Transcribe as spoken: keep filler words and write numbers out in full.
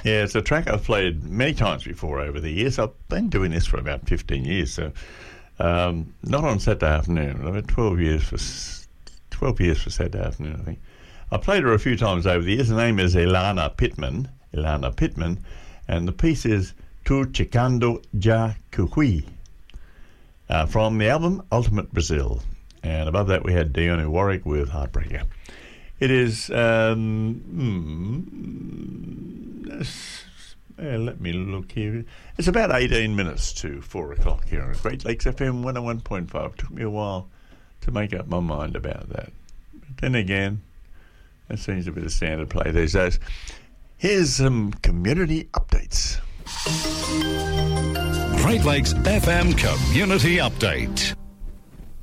Yeah, it's a track I've played many times before over the years. I've been doing this for about fifteen years, so um, not on Saturday afternoon. I've had twelve years for twelve years for Saturday afternoon, I think. I played her a few times over the years. Her name is Ilana Pittman. Ilana Pittman, and the piece is Tu Chicando Ja Cuhui uh, from the album Ultimate Brazil. And above that we had Dionne Warwick with Heartbreaker. It is, um, hmm, uh, let me look here. It's about eighteen minutes to four o'clock here on Great Lakes F M one oh one point five. It took me a while to make up my mind about that. But then again, that seems a bit of standard play these days. Here's some community updates. Great Lakes F M Community Update.